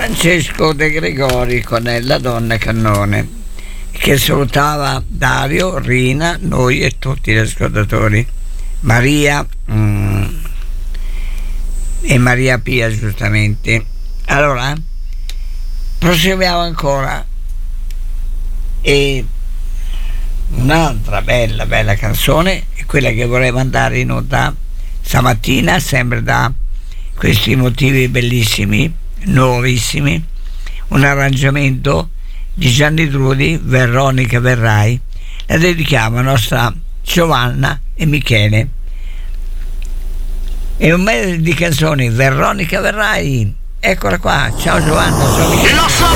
Francesco De Gregori con La donna cannone, che salutava Dario, Rina, noi e tutti gli ascoltatori, Maria e Maria Pia, giustamente. Allora proseguiamo ancora, e un'altra bella canzone è quella che vorrei mandare in onda stamattina, sempre da questi motivi bellissimi, nuovissimi, un arrangiamento di Gianni Trudi, Veronica Verrai. La dedichiamo a nostra Giovanna e Michele. E un medley di canzoni, Veronica Verrai, eccola qua. Ciao Giovanna, ciao Michele.